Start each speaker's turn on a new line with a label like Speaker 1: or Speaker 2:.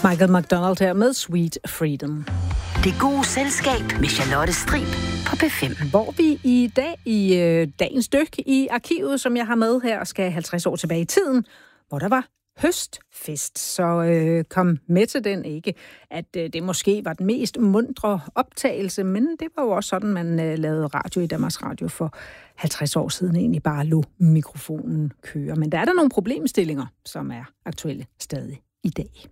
Speaker 1: Michael McDonald her med Sweet Freedom.
Speaker 2: Det gode selskab med Charlotte Strib på P5.
Speaker 1: Hvor vi i dag i dagens dyk i arkivet, som jeg har med her, skal 50 år tilbage i tiden, hvor der var høstfest. Så kom med til den, ikke at det måske var den mest muntre optagelse, men det var jo også sådan, man lavede radio i Danmarks Radio for 50 år siden, egentlig bare lod mikrofonen køre. Men der er der nogle problemstillinger, som er aktuelle stadig i dag.